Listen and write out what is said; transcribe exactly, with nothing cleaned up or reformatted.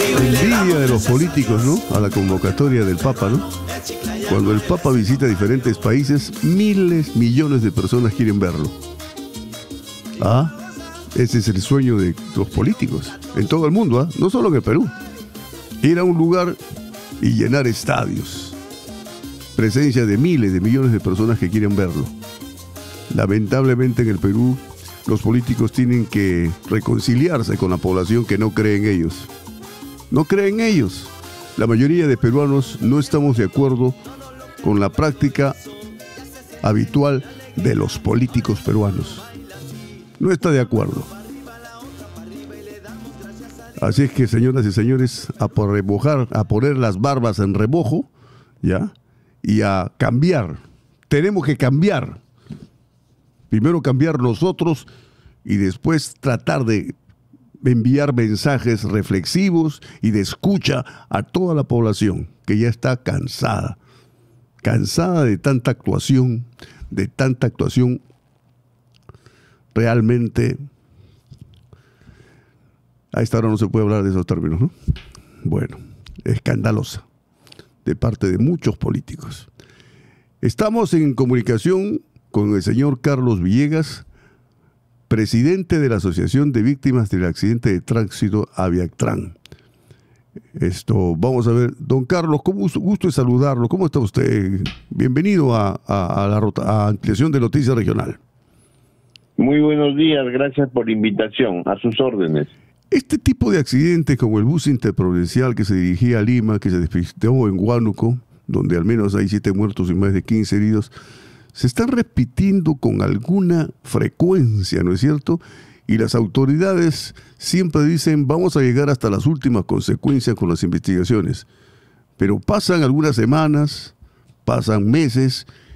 Envidia de los políticos, ¿no? A la convocatoria del Papa, ¿no? Cuando el Papa visita diferentes países, miles, millones de personas quieren verlo. Ah, ese es el sueño de los políticos en todo el mundo, ¿ah? No solo en el Perú. Ir a un lugar y llenar estadios. Presencia de miles de millones de personas que quieren verlo. Lamentablemente en el Perú, los políticos tienen que reconciliarse con la población que no cree en ellos. No cree en ellos. La mayoría de peruanos no estamos de acuerdo con la práctica habitual de los políticos peruanos. No está de acuerdo. Así es que, señoras y señores, a por remojar, a poner las barbas en remojo, ¿ya? Y a cambiar. Tenemos que cambiar. Primero cambiar nosotros y después tratar de enviar mensajes reflexivos y de escucha a toda la población que ya está cansada. Cansada de tanta actuación, de tanta actuación realmente. A esta hora no se puede hablar de esos términos, ¿no? Bueno, escandalosa de parte de muchos políticos. Estamos en comunicación con el señor Carlos Villegas, presidente de la Asociación de Víctimas del Accidente de Tránsito Aviactran. Esto, vamos a ver, don Carlos, ¿cómo gusto de saludarlo? ¿Cómo está usted? Bienvenido a, a, a la rota, a Ampliación de Noticias Regional. Muy buenos días, gracias por la invitación, a sus órdenes. Este tipo de accidentes, como el bus interprovincial que se dirigía a Lima, que se despistó en Huánuco, donde al menos hay siete muertos y más de quince heridos, se están repitiendo con alguna frecuencia, ¿no es cierto? Y las autoridades siempre dicen, vamos a llegar hasta las últimas consecuencias con las investigaciones. Pero pasan algunas semanas, pasan meses,